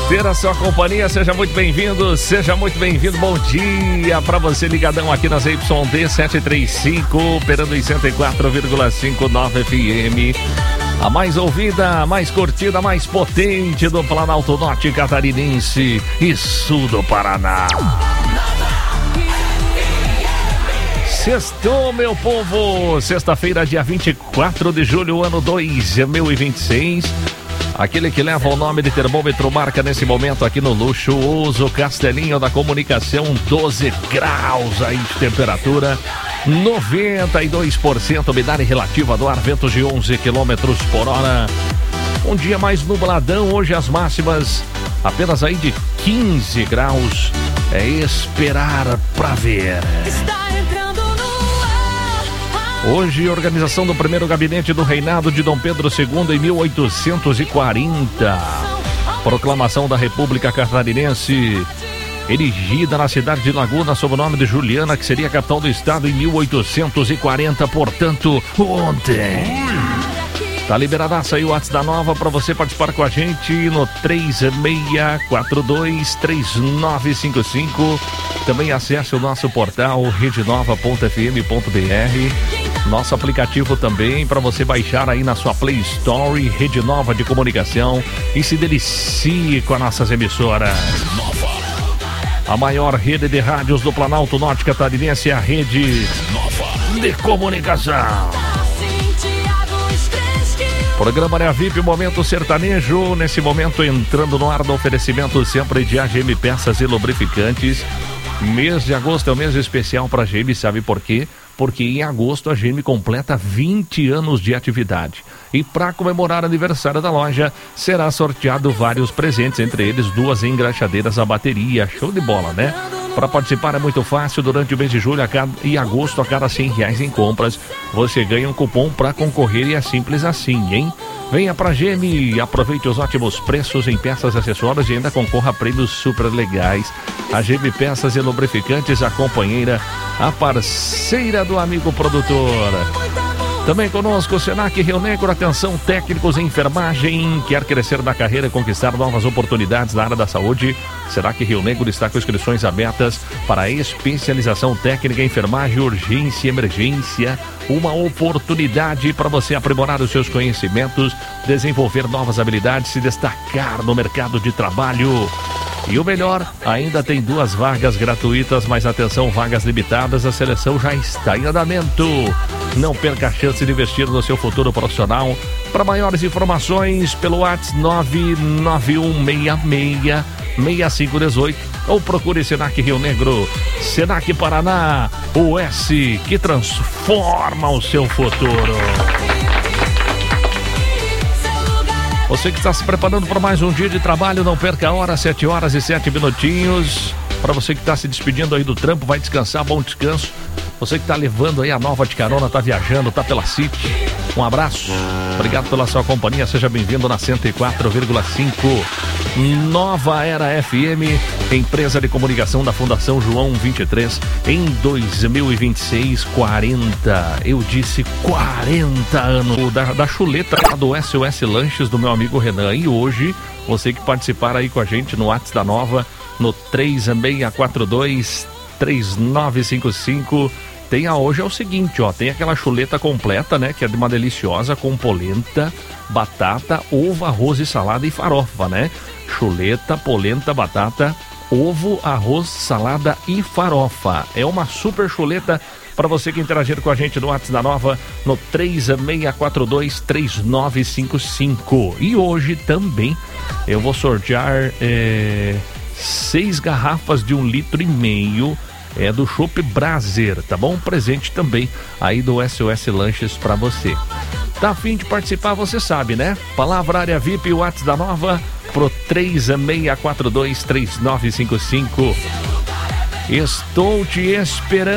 ter a sua companhia. Seja muito bem-vindo, seja muito bem-vindo. Bom dia para você ligadão aqui nas YD 735, operando em 104,59 FM. A mais ouvida, a mais curtida, a mais potente do Planalto Norte Catarinense e Sul do Paraná. Sextou, meu povo! Sexta-feira, dia 24 de julho, ano 2026. Aquele que leva o nome de termômetro marca nesse momento aqui no luxuoso Castelinho da Comunicação 12 graus aí de temperatura, 92% umidade relativa do ar, ventos de 11 km por hora. Um dia mais nubladão, hoje as máximas apenas aí de 15 graus. É esperar pra ver. Hoje, organização do primeiro gabinete do reinado de Dom Pedro II em 1840. Proclamação da República Catarinense, erigida na cidade de Laguna sob o nome de Juliana, que seria a capital do estado em 1840, portanto, ontem. Tá liberadaça aí o WhatsApp da Nova para você participar com a gente no 36423955. Também acesse o nosso portal redenova.fm.br. Nosso aplicativo também para você baixar aí na sua Play Store, Rede Nova de Comunicação, e se delicie com as nossas emissoras. Nova. A maior rede de rádios do Planalto Norte Catarinense é a Rede Nova de Comunicação. Programa Área VIP, Momento Sertanejo, nesse momento entrando no ar do oferecimento sempre de AGM Peças e Lubrificantes. Mês de agosto é um mês especial para a GM, sabe por quê? Porque em agosto a GM completa 20 anos de atividade. E para comemorar o aniversário da loja, será sorteado vários presentes, entre eles 2 engraxadeiras a bateria. Show de bola, né? Para participar é muito fácil. Durante o mês de julho e agosto, a cada R$100 em compras, você ganha um cupom para concorrer, e é simples assim, hein? Venha pra GM, aproveite os ótimos preços em peças e acessórios e ainda concorra a prêmios super legais. A GM Peças e Lubrificantes, a companheira, a parceira do amigo produtor. Também conosco o Senac Rio Negro, atenção técnicos em enfermagem, quer crescer na carreira e conquistar novas oportunidades na área da saúde? Senac Rio Negro está com inscrições abertas para a especialização técnica em enfermagem, urgência e emergência. Uma oportunidade para você aprimorar os seus conhecimentos, desenvolver novas habilidades, se destacar no mercado de trabalho. E o melhor, ainda tem 2 vagas gratuitas, mas atenção, vagas limitadas, a seleção já está em andamento. Não perca a chance de investir no seu futuro profissional. Para maiores informações, pelo WhatsApp 991666518 ou procure Senac Rio Negro. Senac Paraná, o S que transforma o seu futuro. Você que está se preparando para mais um dia de trabalho, não perca a hora, 7 horas e 7 minutinhos. Para você que está se despedindo aí do trampo, vai descansar, bom descanso. Você que está levando aí a Nova de carona, está viajando, está pela City, um abraço. Obrigado pela sua companhia, seja bem-vindo na 104,5 Nova Era FM, empresa de comunicação da Fundação João 23, em 2026, 40, eu disse 40 anos da chuleta do SOS Lanches do meu amigo Renan. E hoje, você que participar aí com a gente no WhatsApp da Nova, no 36423955, hoje é o seguinte, ó, tem aquela chuleta completa, né, que é de uma deliciosa, com polenta, batata, ovo, arroz e salada e farofa, né? Chuleta, polenta, batata, ovo, arroz, salada e farofa. É uma super chuleta para você que interagir com a gente no WhatsApp da Nova, no 36423955. E hoje também eu vou sortear 6 garrafas de 1,5 litro do Chopp Braser, tá bom? Presente também aí do SOS Lanches pra você. Tá a fim de participar, você sabe, né? Palavra Área VIP, o WhatsApp da Nova pro 36423955. Estou te esperando.